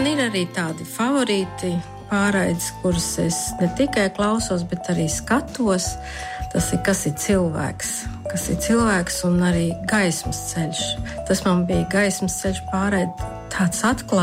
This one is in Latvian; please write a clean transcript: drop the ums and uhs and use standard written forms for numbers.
Man ir arī tādi favorīti pārraides, kuras es ne tikai klausos, bet arī skatos. Tas ir, kas ir cilvēks. Kas ir cilvēks un arī gaismas ceļš. Tas man bija gaismas ceļš pārraide, tāds atklājums.